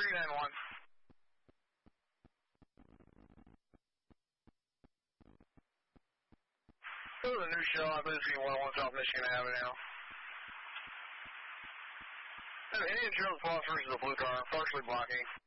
391. Go to the new show, I believe it's 101 South Michigan Avenue. Indian Joe Phosphorus is a blue car, partially blocking.